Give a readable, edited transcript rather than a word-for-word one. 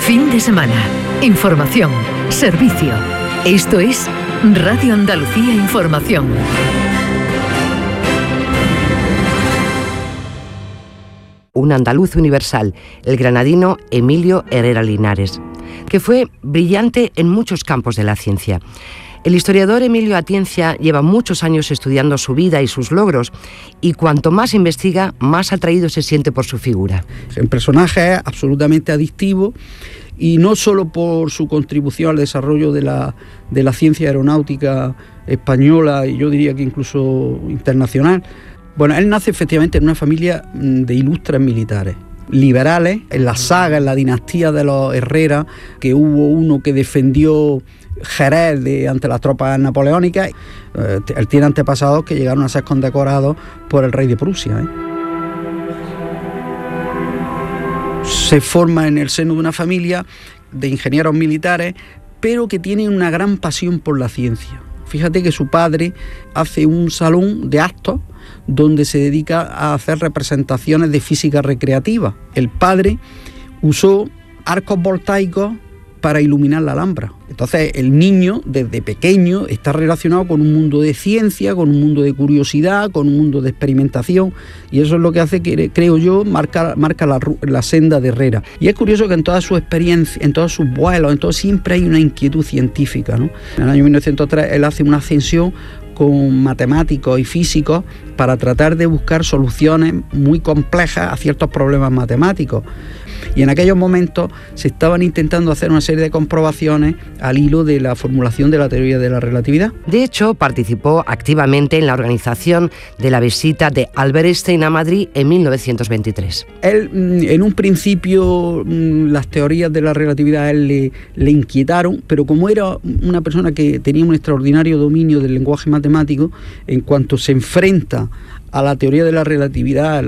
Fin de semana. Información. Servicio. Esto es Radio Andalucía Información. Un andaluz universal, el granadino Emilio Herrera Linares, que fue brillante en muchos campos de la ciencia. El historiador Emilio Atienza lleva muchos años estudiando su vida y sus logros, y cuanto más investiga, más atraído se siente por su figura. El personaje es absolutamente adictivo, y no solo por su contribución al desarrollo de la ciencia aeronáutica española, y yo diría que incluso internacional. Bueno, él nace efectivamente en una familia de ilustres militares, liberales. En la saga, en la dinastía de los Herrera, que hubo uno que defendió Jerez ante las tropas napoleónicas. Él tiene antepasados que llegaron a ser condecorados por el rey de Prusia. Se forma en el seno de una familia de ingenieros militares, pero que tienen una gran pasión por la ciencia. Fíjate que su padre hace un salón de actos donde se dedica a hacer representaciones de física recreativa. El padre usó arcos voltaicos para iluminar la Alhambra. Entonces el niño desde pequeño está relacionado con un mundo de ciencia, con un mundo de curiosidad, con un mundo de experimentación, y eso es lo que hace que, creo yo, marca la senda de Herrera. Y es curioso que en toda su experiencia, en todos sus vuelos, en todo, siempre hay una inquietud científica, ¿no? En el año 1903 él hace una ascensión con matemáticos y físicos para tratar de buscar soluciones muy complejas a ciertos problemas matemáticos. Y en aquellos momentos se estaban intentando hacer una serie de comprobaciones al hilo de la formulación de la teoría de la relatividad. De hecho, participó activamente en la organización de la visita de Albert Einstein a Madrid en 1923. Él, en un principio, las teorías de la relatividad a él le inquietaron, pero como era una persona que tenía un extraordinario dominio del lenguaje matemático, en cuanto se enfrenta a la teoría de la relatividad,